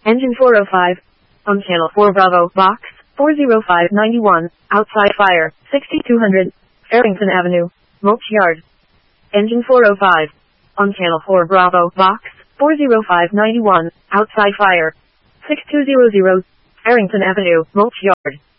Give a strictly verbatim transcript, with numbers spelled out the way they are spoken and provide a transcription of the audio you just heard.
Engine four oh five. On channel four Bravo, box, four oh five nine one, outside fire, sixty-two hundred, Farrington Avenue, Mulch Yard. Engine four oh five. On channel four Bravo, box, four oh five nine one, outside fire, six two zero zero, Farrington Avenue, Mulch Yard.